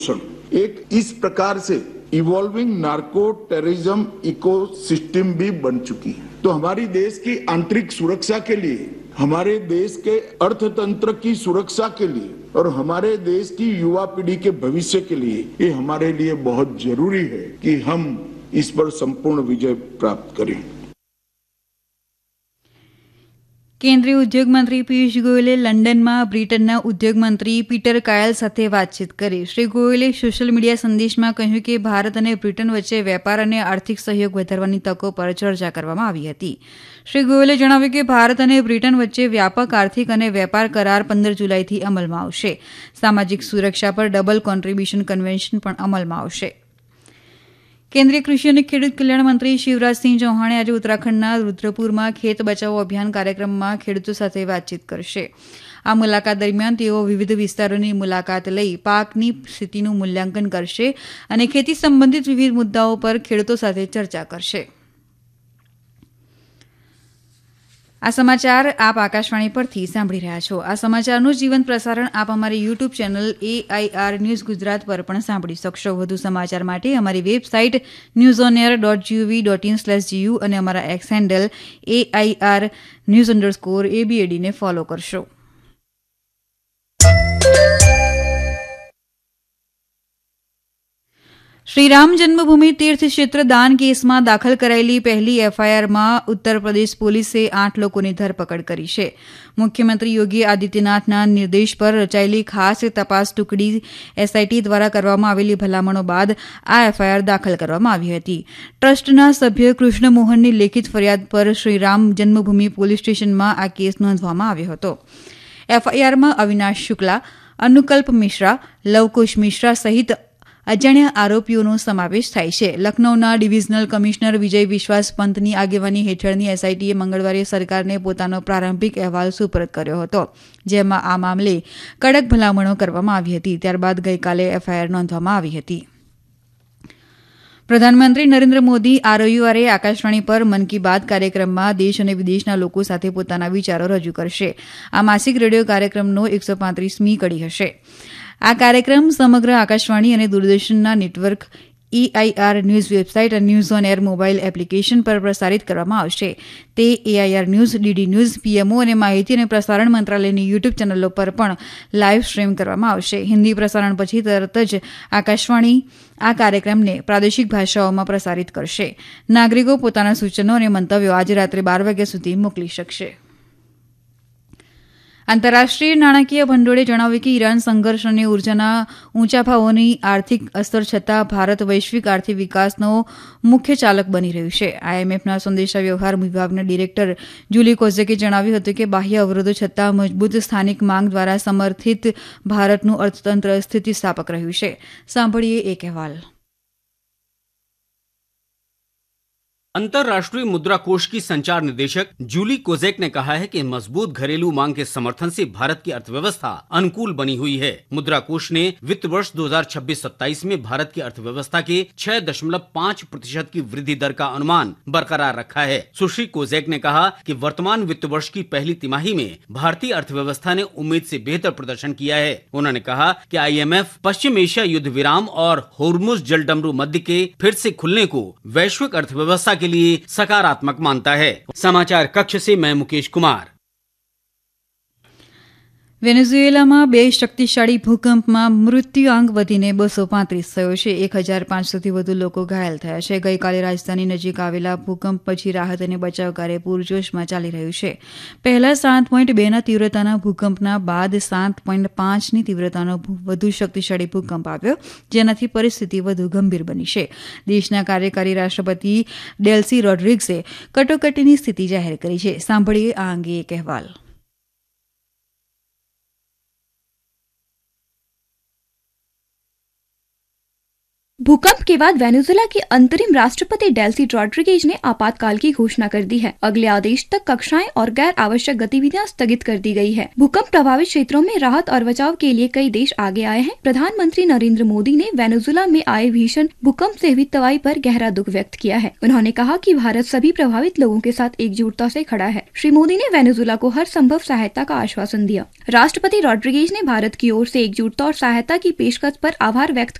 एक इस प्रकार से इवॉल्विंग नार्को टेररिज्म इकोसिस्टम भी बन चुकी है। तो हमारी देश की आंतरिक सुरक्षा के लिए, हमारे देश के अर्थतंत्र की सुरक्षा के लिए और हमारे देश की युवा पीढ़ी के भविष्य के लिए ये हमारे लिए बहुत जरूरी है कि हम इस पर संपूर्ण विजय प्राप्त करें। કેન્દ્રીય ઉદ્યોગ મંત્રી પિયુષ ગોયલે લંડનમાં બ્રિટનના ઉદ્યોગ મંત્રી પીટર કાયલ સાથે વાતચીત કરી। શ્રી ગોયલે સોશિયલ મીડિયા સંદેશમાં કહ્યું કે ભારત અને બ્રિટન વચ્ચે વેપાર અને આર્થિક સહયોગ વધારવાની તકો પર ચર્ચા કરવામાં આવી હતી। શ્રી ગોયલે જણાવ્યું કે ભારત અને બ્રિટન વચ્ચે વ્યાપક આર્થિક અને વેપાર કરાર 15 જુલાઈથી અમલમાં આવશે। સામાજિક સુરક્ષા પર ડબલ કોન્ટ્રીબ્યુશન કન્વેન્શન પણ અમલમાં આવશે। કેન્દ્રીય કૃષિ અને ખેડૂત કલ્યાણ મંત્રી શિવરાજસિંહ ચૌહાણે આજે ઉત્તરાખંડના રુદ્રપુરમાં ખેત બચાવો અભિયાન કાર્યક્રમમાં ખેડૂતો સાથે વાતચીત કરશે। આ મુલાકાત દરમિયાન તેઓ વિવિધ વિસ્તારોની મુલાકાત લઈ પાકની સ્થિતિનું મૂલ્યાંકન કરશે અને ખેતી સંબંધિત વિવિધ મુદ્દાઓ પર ખેડૂતો સાથે ચર્ચા કરશે। આ સમાચાર આપ આકાશવાણી પરથી સાંભળી રહ્યા છો। આ સમાચારનું જીવંત પ્રસારણ આપ અમારી YouTube channel AIR news Gujarat પર પણ સાંભળી શકશો। વધુ સમાચાર માટે અમારી વેબસાઇટ newsonair.gov.in/gu અને અમારા એક્સ હેન્ડલ AIR_news_ABAD ને ફોલો કરશો। શ્રીરામ જન્મભૂમિ તીર્થ ક્ષેત્ર દાન કેસમાં દાખલ કરાયેલી પહેલી એફઆઈઆરમાં ઉત્તર પ્રદેશ પોલીસે 8 લોકોની ધરપકડ કરી છે। મુખ્યમંત્રી યોગી આદિત્યનાથના નિર્દેશ પર રચાયેલી ખાસ તપાસ ટુકડી એસઆઈટી દ્વારા કરવામાં આવેલી ભલામણો બાદ આ એફઆઈઆર દાખલ કરવામાં આવી હતી। ટ્રસ્ટના સભ્ય કૃષ્ણ મોહનની લેખિત ફરિયાદ પર શ્રીરામ જન્મભૂમિ પોલીસ સ્ટેશનમાં આ કેસ નોંધવામાં આવ્યો હતો। એફઆઈઆરમાં અવિનાશ શુક્લા, અનુકલ્પ મિશ્રા, લવકુશ મિશ્રા સહિત અજાણ્યા આરોપીઓનો સમાવેશ થાય છે। લખનૌના ડિવિઝનલ કમિશનર વિજય વિશ્વાસ પંતની આગેવાની હેઠળની એસઆઈટીએ મંગળવારે સરકારને પોતાનો પ્રારંભિક અહેવાલ સુપરત કર્યો હતો, જેમાં આ મામલે કડક ભલામણો કરવામાં આવી હતી। ત્યારબાદ ગઈકાલે એફઆઈઆર નોંધવામાં આવી હતી। પ્રધાનમંત્રી નરેન્દ્ર મોદી આ રવિવારે આકાશવાણી પર મન કી બાત કાર્યક્રમમાં દેશ અને વિદેશના લોકો સાથે પોતાના વિચારો રજૂ કરશે। આ માસિક રેડિયો કાર્યક્રમનો 135મી કડી હશે। આ કાર્યક્રમ સમગ્ર આકાશવાણી અને દૂરદર્શનના નેટવર્ક AIR ન્યૂઝ વેબસાઇટ અને news on air mobile application પર પ્રસારિત કરવામાં આવશે। તે AIR news, DD news, PMO અને માહિતી અને પ્રસારણ મંત્રાલયની યુટ્યુબ ચેનલો પર પણ લાઈવ સ્ટ્રીમ કરવામાં આવશે। હિન્દી પ્રસારણ પછી તરત જ આકાશવાણી આ કાર્યક્રમને પ્રાદેશિક ભાષાઓમાં પ્રસારિત કરશે। નાગરિકો પોતાના સૂચનો અને મંતવ્યો આજે રાત્રે 12 વાગ્યા સુધી મોકલી શકશે। આંતરરાષ્ટ્રીય નાણાકીય ભંડોળે જણાવ્યું કે ઈરાન સંઘર્ષ અને ઉર્જાના ઊંચા ભાવોની આર્થિક અસર છતાં ભારત વૈશ્વિક આર્થિક વિકાસનો મુખ્ય ચાલક બની રહ્યું છે। IMFના સંદેશા વ્યવહાર વિભાગના ડિરેક્ટર જુલી કોઝેકે જણાવ્યું હતું કે બાહ્ય અવરોધો છતાં મજબૂત સ્થાનિક માંગ દ્વારા સમર્થિત ભારતનું અર્થતંત્ર સ્થિતિસ્થાપક રહ્યું છે। સાંભળીએ એક અહેવાલ। अंतर्राष्ट्रीय मुद्रा कोष की संचार निदेशक जूली कोजेक ने कहा है कि मजबूत घरेलू मांग के समर्थन से भारत की अर्थव्यवस्था अनुकूल बनी हुई है। मुद्रा कोष ने वित्त वर्ष 2026-27 में भारत की अर्थव्यवस्था के 6.5% की वृद्धि दर का अनुमान बरकरार रखा है। सुश्री कोजेक ने कहा कि वर्तमान वित्त वर्ष की पहली तिमाही में भारतीय अर्थव्यवस्था ने उम्मीद से बेहतर प्रदर्शन किया है। उन्होंने कहा कि IMF पश्चिम एशिया युद्ध विराम और होर्मुज जलडमरू मध्य के फिर से खुलने को वैश्विक अर्थव्यवस्था के लिए सकारात्मक मानता है। समाचार कक्ष से मैं मुकेश कुमार। વેનેઝુએલામાં 2 શક્તિશાળી ભૂકંપમાં મૃત્યુઆંક વધીને 235 થયો છે। 1500થી વધુ લોકો ઘાયલ થયા છે। ગઈકાલે રાજધાની નજીક આવેલા ભૂકંપ પછી રાહત અને બચાવ કાર્ય પૂરજોશમાં ચાલી રહ્યું છે। પહેલા 7.2ના તીવ્રતાના ભૂકંપના બાદ 7.5ની તીવ્રતાનો વધુ શક્તિશાળી ભૂકંપ આવ્યો, જેનાથી પરિસ્થિતિ વધુ ગંભીર બની છે। દેશના કાર્યકારી રાષ્ટ્રપતિ ડેલ્સી રોડ્રિગ્સે કટોકટીની સ્થિતિ જાહેર કરી છે। સાંભળીએ આ અંગે એક અહેવાલ। भूकंप के बाद वेनेजुएला के अंतरिम राष्ट्रपति डेल्सी रॉड्रिगेज ने आपातकाल की घोषणा कर दी है। अगले आदेश तक कक्षाएं और गैर आवश्यक गतिविधियां स्थगित कर दी गई है। भूकंप प्रभावित क्षेत्रों में राहत और बचाव के लिए कई देश आगे आए हैं। प्रधानमंत्री नरेंद्र मोदी ने वेनेजुएला में आए भीषण भूकंप से हुई तबाही पर गहरा दुख व्यक्त किया है। उन्होंने कहा कि भारत सभी प्रभावित लोगों के साथ एकजुटता से खड़ा है। श्री मोदी ने वेनेजुएला को हर संभव सहायता का आश्वासन दिया। राष्ट्रपति रॉड्रिगेज ने भारत की ओर से एकजुटता और सहायता की पेशकश पर आभार व्यक्त